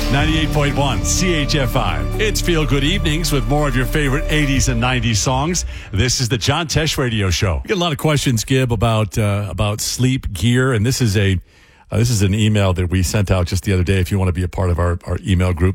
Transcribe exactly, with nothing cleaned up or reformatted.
ninety-eight point one C H F I. It's Feel Good Evenings with more of your favorite eighties and nineties songs. This is the John Tesh Radio Show. We get a lot of questions, Gib, about uh, about sleep gear, and this is a uh, this is an email that we sent out just the other day. If you want to be a part of our, our email group,